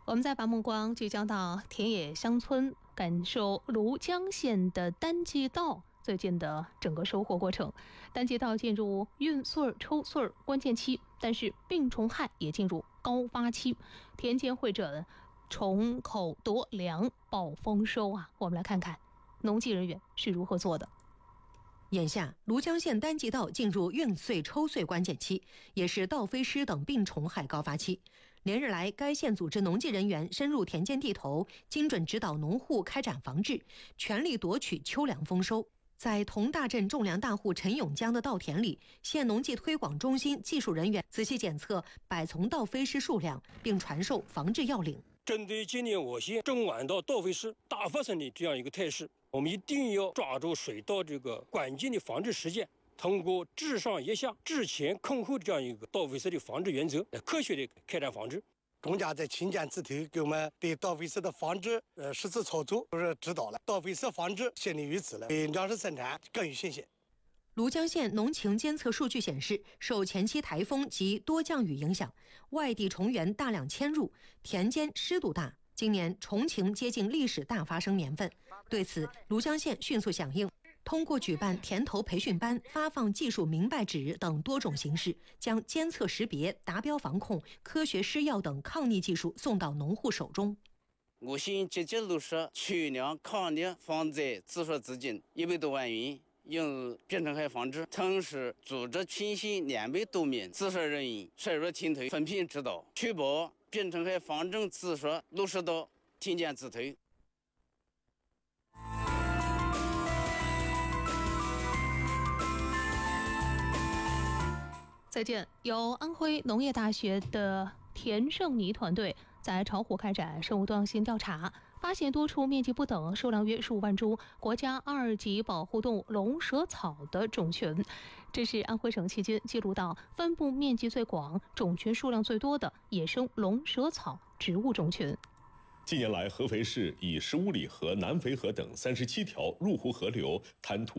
我们再把目光聚焦到田野乡村，感受庐江县的单季稻最近的整个收获过程。单季稻进入孕穗抽穗关键期，但是病虫害也进入高发期，田间会诊虫口夺粮报丰收啊！我们来看看农技人员是如何做的。 眼下，庐江县单季稻进入孕穗抽穗关键期，也是稻飞虱等病虫害高发期。连日来，该县组织农技人员深入田间地头，精准指导农户开展防治，全力夺取秋粮丰收。在同大镇种粮大户陈永江的稻田里，县农技推广中心技术人员仔细检测百丛稻飞虱数量，并传授防治要领。 针对今年我县中晚稻稻飞虱大发生的这样一个态势，我们一定要抓住水稻这个关键的防治时间，通过治上抑下、治前控后这样一个稻飞虱的防治原则，来科学的开展防治。 庄家在亲见自头给我们对稻飞虱的防治实施操作都是指导了，稻飞虱防治先立于此了，对粮食生产更有信心。 庐江县农情监测数据显示，受前期台风及多降雨影响，外地虫源大量迁入，田间湿度大，今年虫情接近历史大发生年份。对此，庐江县迅速响应，通过举办田头培训班、发放技术明白纸等多种形式，将监测识别、达标防控、科学施药等抗逆技术送到农户手中。 我县积极落实秋粮抗逆防灾自说资金100多万元，应病虫害防治，同时组织全县200多名自说人员深入田头分片指导，确保病虫害防治自说落实到田间地头。 再见，由安徽农业大学的田胜尼团队在巢湖开展生物多样性调查，发现多处面积不等、数量约15万株国家2级保护动物龙舌草的种群。这是安徽省迄今记录到分布面积最广、种群数量最多的野生龙舌草植物种群。 近年来，合肥市以15里河、南淝河等37条入湖河流滩涂